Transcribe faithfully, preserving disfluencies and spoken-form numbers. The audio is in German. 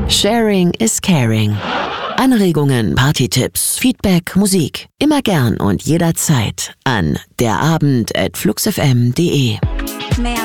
Sharing is caring. Anregungen, Partytipps, Feedback, Musik. Immer gern und jederzeit an derabend at fluxfm punkt de. Mehr